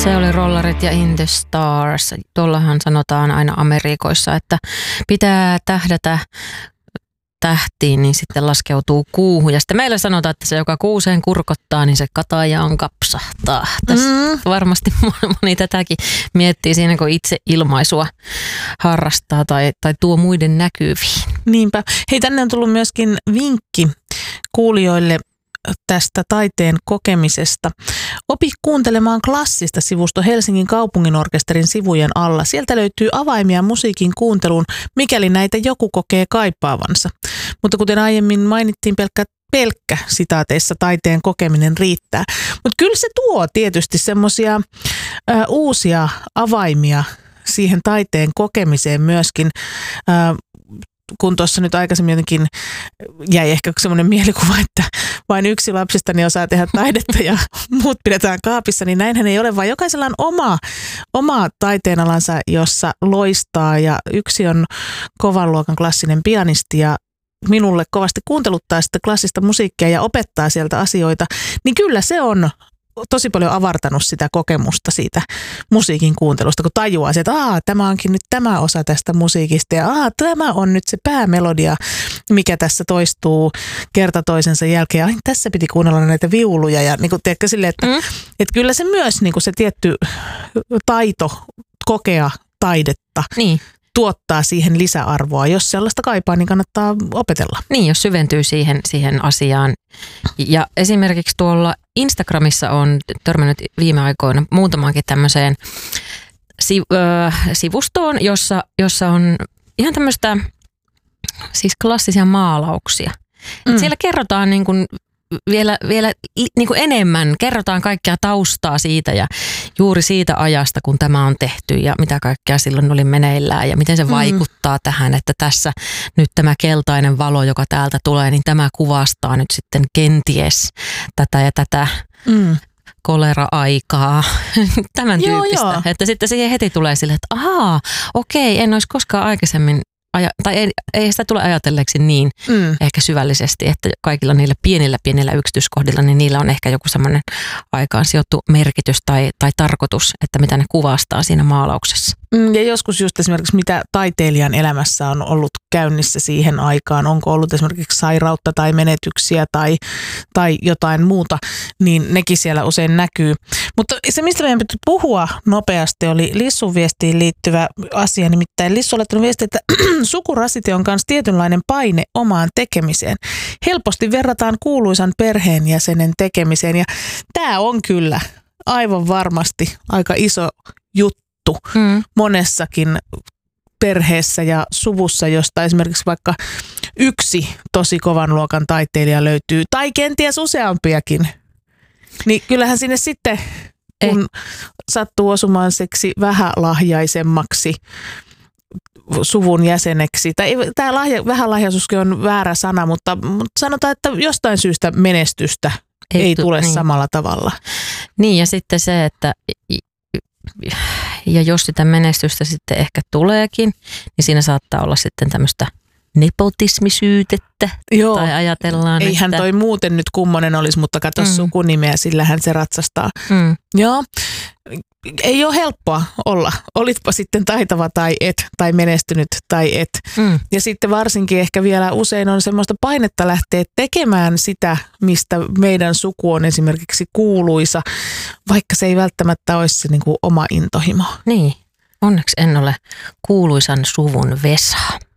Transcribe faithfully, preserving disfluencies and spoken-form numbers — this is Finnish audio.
Se oli Rollarit ja In the Stars. Tuollahan sanotaan aina Amerikoissa, että pitää tähdätä tähtiin, niin sitten laskeutuu kuuhun. Ja sitten meillä sanotaan, että se joka kuuseen kurkottaa, niin se katajaan kapsahtaa. Tässä mm. varmasti moni tätäkin miettii siinä, kun itse ilmaisua harrastaa tai, tai tuo muiden näkyviin. Niinpä. Hei, tänne on tullut myöskin vinkki kuulijoille tästä taiteen kokemisesta. Opi kuuntelemaan klassista sivusto Helsingin kaupunginorkesterin sivujen alla. Sieltä löytyy avaimia musiikin kuunteluun, mikäli näitä joku kokee kaipaavansa. Mutta kuten aiemmin mainittiin, pelkkä, pelkkä sitaateissa taiteen kokeminen riittää. Mutta kyllä se tuo tietysti semmoisia uusia avaimia siihen taiteen kokemiseen myöskin. Ä, kun tuossa nyt aikaisemmin jotenkin jäi ehkä semmoinen mielikuva, että vain yksi lapsistani osaa tehdä taidetta ja muut pidetään kaapissa, niin näinhän ei ole, vaan jokaisella on oma, oma taiteenalansa, jossa loistaa, ja yksi on kovan luokan klassinen pianisti ja minulle kovasti kuunteluttaa sitä klassista musiikkia ja opettaa sieltä asioita, niin kyllä se on tosi paljon avartanut sitä kokemusta siitä musiikin kuuntelusta, kun tajuaa, että Aa, tämä onkin nyt tämä osa tästä musiikista ja Aa, tämä on nyt se päämelodia, mikä tässä toistuu kerta toisensa jälkeen. Ai, tässä piti kuunnella näitä viuluja ja niin kuin, tiedätkö, silleen, että, mm. että kyllä se myös niin kuin se tietty taito kokea taidetta niin tuottaa siihen lisäarvoa. Jos sellaista kaipaa, niin kannattaa opetella. Niin, jos syventyy siihen, siihen asiaan. Ja esimerkiksi tuolla Instagramissa on törmännyt viime aikoina muutamaankin tämmöiseen si- ö, sivustoon, jossa, jossa on ihan tämmöistä siis klassisia maalauksia. Mm. Siellä kerrotaan niin kuin vielä, vielä niin kuin enemmän, kerrotaan kaikkea taustaa siitä ja juuri siitä ajasta, kun tämä on tehty ja mitä kaikkea silloin oli meneillään ja miten se mm. vaikuttaa tähän, että tässä nyt tämä keltainen valo, joka täältä tulee, niin tämä kuvastaa nyt sitten kenties tätä ja tätä mm. kolera-aikaa, tämän joo, tyyppistä. Joo. Että sitten siihen heti tulee silleen, että ahaa, okei, en olisi koskaan aikaisemmin Aja, tai ei, ei sitä tule ajatelleeksi niin mm. ehkä syvällisesti, että kaikilla niillä pienillä pienillä yksityiskohdilla, niin niillä on ehkä joku semmoinen aikaan sijoittu merkitys tai, tai tarkoitus, että mitä ne kuvastaa siinä maalauksessa. Mm, ja joskus just esimerkiksi mitä taiteilijan elämässä on ollut käynnissä siihen aikaan, onko ollut esimerkiksi sairautta tai menetyksiä tai, tai jotain muuta, niin nekin siellä usein näkyy. Mutta se, mistä meidän piti puhua nopeasti, oli Lissun viestiin liittyvä asia, nimittäin Lissu on laittanut viesti, että sukurasite on myös tietynlainen paine omaan tekemiseen. Helposti verrataan kuuluisan perheenjäsenen tekemiseen ja tämä on kyllä aivan varmasti aika iso juttu mm. monessakin perheessä ja suvussa, josta esimerkiksi vaikka yksi tosi kovan luokan taiteilija löytyy tai kenties useampiakin. Niin kyllähän sinne sitten, kun eh. sattuu osumaan seksi vähälahjaisemmaksi suvun jäseneksi, tai tämä lahja, vähälahjaisuuskin on väärä sana, mutta, mutta sanotaan, että jostain syystä menestystä ei, ei tule niin samalla tavalla. Niin, ja sitten se, että ja jos sitä menestystä sitten ehkä tuleekin, niin siinä saattaa olla sitten tämmöistä nepotismisyytettä. Joo. Tai ajatellaan, eihän että toi muuten nyt kummonen olisi, mutta katso mm. sukunimeä, sillähän se ratsastaa. Mm. Joo. Ei ole helppoa olla, olitpa sitten taitava tai et, tai menestynyt tai et. Mm. Ja sitten varsinkin ehkä vielä usein on semmoista painetta lähteä tekemään sitä, mistä meidän suku on esimerkiksi kuuluisa, vaikka se ei välttämättä olisi se niin kuin oma intohimo. Niin, onneksi en ole kuuluisan suvun Vesa.